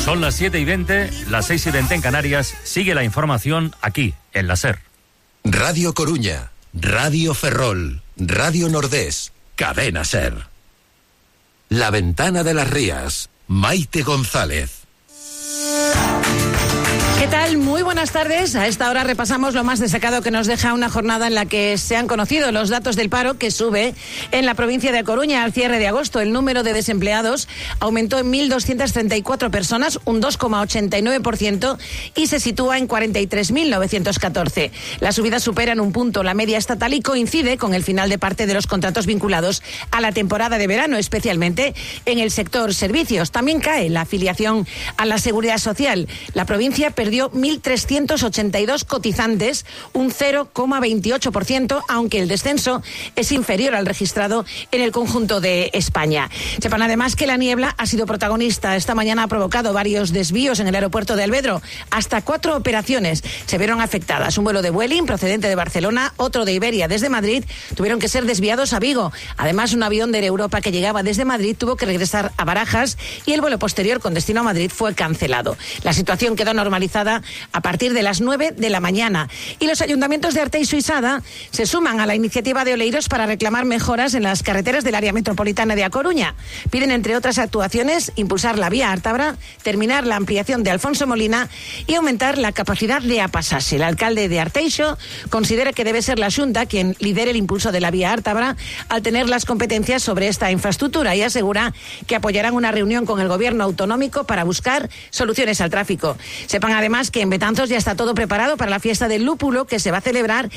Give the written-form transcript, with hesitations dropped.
Son las 7:20, las 6:20 en Canarias. Sigue la información aquí, en la SER. Radio Coruña, Radio Ferrol, Radio Nordés, Cadena SER. La Ventana de las Rías, Maite González. ¿Qué tal? Muy buenas tardes. A esta hora repasamos lo más destacado que nos deja una jornada en la que se han conocido los datos del paro, que sube en la provincia de Coruña al cierre de agosto. El número de desempleados aumentó en 1.234 personas, un 2,89%, y se sitúa en 43.914. La subida supera en un punto la media estatal y coincide con el final de parte de los contratos vinculados a la temporada de verano, especialmente en el sector servicios. También cae la afiliación a la Seguridad Social. La provincia perdió 1.382 cotizantes, un 0,28%, aunque el descenso es inferior al registrado en el conjunto de España. Sepan además que la niebla ha sido protagonista. Esta mañana ha provocado varios desvíos en el aeropuerto de Alvedro. Hasta 4 operaciones se vieron afectadas. Un vuelo de Vueling procedente de Barcelona, otro de Iberia desde Madrid, tuvieron que ser desviados a Vigo. Además, un avión de Air Europa que llegaba desde Madrid tuvo que regresar a Barajas y el vuelo posterior con destino a Madrid fue cancelado. La situación quedó normalizada a partir de las 9 de la mañana. Y los ayuntamientos de Arteixo y Sada se suman a la iniciativa de Oleiros para reclamar mejoras en las carreteras del área metropolitana de A Coruña. Piden, entre otras actuaciones, impulsar la vía Ártabra, terminar la ampliación de Alfonso Molina y aumentar la capacidad de apasarse. El alcalde de Arteixo considera que debe ser la Xunta quien lidere el impulso de la vía Ártabra al tener las competencias sobre esta infraestructura, y asegura que apoyarán una reunión con el gobierno autonómico para buscar soluciones al tráfico. Sepan además que en Betanzos ya está todo preparado para la fiesta del lúpulo, que se va a celebrar